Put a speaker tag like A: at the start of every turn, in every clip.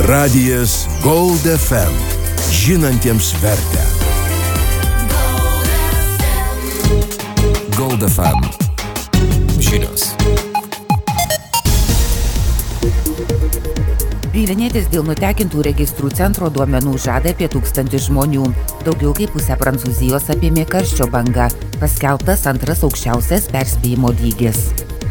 A: Radijas Gold FM. Žinantiems vertę. Gold FM. Žinios.
B: Bylinėtis dėl nutekintų registrų centro duomenų žada apie 1000 žmonių. Daugiau kaip pusę Prancūzijos apėmė karščio banga. Paskelbtas antras aukščiausias perspėjimo lygis.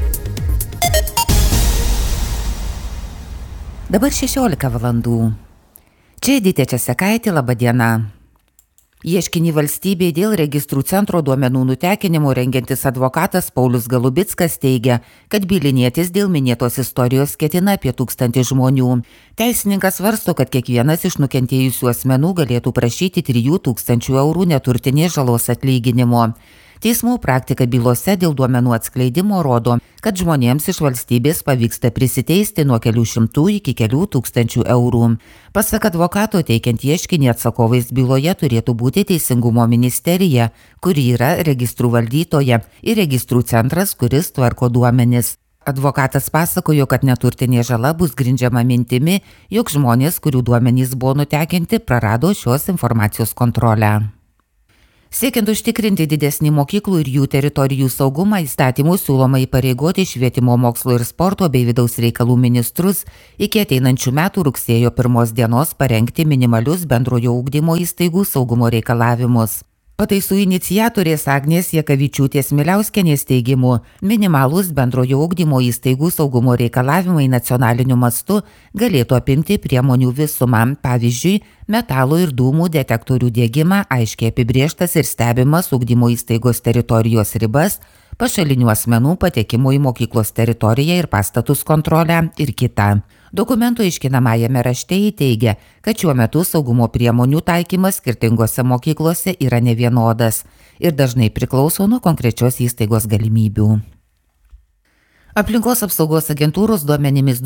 B: Dabar 16 valandų. Čia Editė Česekaitė, laba diena. Ieškinį valstybei dėl registrų centro duomenų nutekinimo rengiantis advokatas Paulius Galubickas teigia, kad bylinėtis dėl minėtos istorijos ketina apie 1000 žmonių. Teisininkas svarsto, kad kiekvienas iš nukentėjusių asmenų galėtų prašyti 3000 eurų neturtinės žalos atlyginimo. Teismų praktika bylose dėl duomenų atskleidimo rodo, kad žmonėms iš valstybės pavyksta prisiteisti nuo kelių šimtų iki kelių tūkstančių eurų. Pasak advokato, teikiant ieškinį atsakovais byloje turėtų būti Teisingumo ministerija, kuri yra registrų valdytoja, ir registrų centras, kuris tvarko duomenis. Advokatas pasakojo, kad neturtinė žala bus grindžiama mintimi, jog žmonės, kurių duomenys buvo nutekinti, prarado šios informacijos kontrolę. Siekiant užtikrinti didesnį mokyklų ir jų teritorijų saugumą, įstatymų siūloma įpareigoti švietimo, mokslo ir sporto bei vidaus reikalų ministrus iki ateinančių metų rugsėjo 1 dienos parengti minimalius bendrojo ugdymo įstaigų saugumo reikalavimus. Pataisų iniciatorės Agnės Jakavičiūtės Miliauskienės teigimu, minimalūs bendrojo ugdymo įstaigų saugumo reikalavimai nacionaliniu mastu galėtų apimti priemonių visumą, pavyzdžiui, metalo ir dūmų detektorių diegimą, aiškiai apibrėžtas ir stebimas ugdymo įstaigos teritorijos ribas, pašalinių asmenų patekimo į mokyklos teritoriją ir pastatus kontrolę ir kita. Dokumento aiškinamajame rašte įteigia, kad šiuo metu saugumo priemonių taikymas skirtingose mokyklose yra nevienodas ir dažnai priklauso nuo konkrečios įstaigos galimybių. Aplinkos apsaugos agentūros duomenimis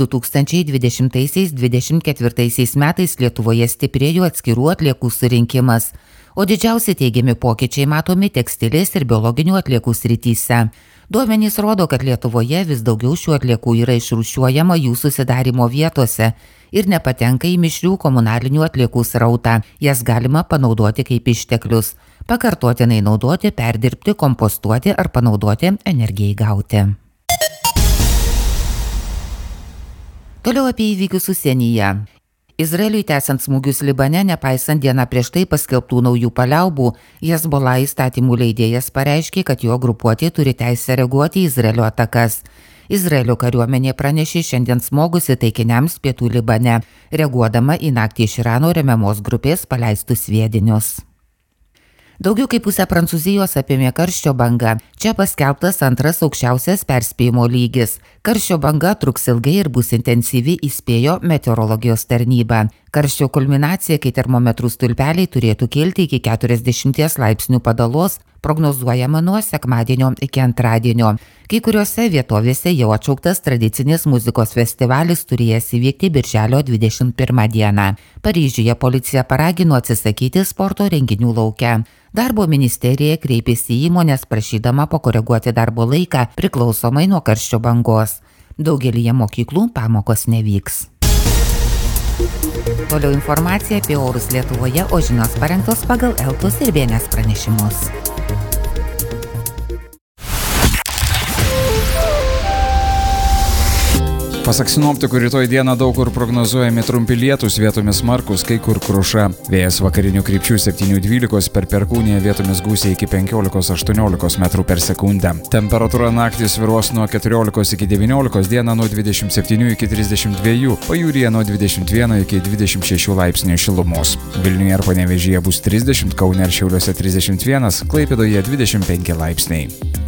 B: 2020–2024 metais Lietuvoje stiprėjo atskirų atliekų surinkimas, o didžiausi teigiami pokyčiai matomi tekstilės ir biologinių atliekų srityse. Duomenys rodo, kad Lietuvoje vis daugiau šių atliekų yra išrūšiuojama jų susidarimo vietose ir nepatenka į mišrių komunalinių atliekų srautą. Jas galima panaudoti kaip išteklius, pakartotinai naudoti, perdirbti, kompostuoti ar panaudoti energijai gauti. Toliau apie įvykius užsienyje. Izraeliui tęsiant smūgius Libane, nepaisant dieną prieš tai paskelbtų naujų paliaubų, Hezbollah įstatymų leidėjas pareiškė, kad jo grupuotė turi teisę reaguoti į Izraelio atakas. Izraelio kariuomenė pranešė šiandien smogusi taikiniams pietų Libane, reaguodama į naktį iš Irano remiamos grupės paleistus sviedinius. Daugiau kaip pusę Prancūzijos apėmė karščio banga. Čia paskelbtas antras aukščiausias perspėjimo lygis. Karščio banga truks ilgai ir bus intensyvi, įspėjo meteorologijos tarnyba. Karščio kulminacija, kai termometrų stulpeliai turėtų kilti iki 40 laipsnių padalos, prognozuojama nuo sekmadienio iki antradienio. Kai kuriuose vietovėse jau atšauktas tradicinis muzikos festivalis turėjęs įvykti birželio 21 dieną. Paryžiuje policija paragino atsisakyti sporto renginių lauke. Darbo ministerija kreipėsi į įmones prašydama pakoreguoti darbo laiką priklausomai nuo karščio bangos. Daugelyje mokyklų pamokos nevyks. Toliau informacija apie orus Lietuvoje, o žinios parengtos pagal Eltos ir Bėnės pranešimus.
C: Pasak sinoptikų, rytoj dieną daug kur prognozuojami trumpi lietūs, vietomis smarkūs, kai kur kruša. Vėjas vakarinių krypčių 7–12, per Perkūniją vietomis gūsiai iki 15–18 metrų per sekundę. Temperatūra naktį svyruos nuo 14 iki 19, dieną nuo 27 iki 32, pajūryje nuo 21 iki 26 laipsnių šilumos. Vilniuje ir Panevėžyje bus 30, Kaune ir Šiauliuose 31, Klaipėdoje 25 laipsniai.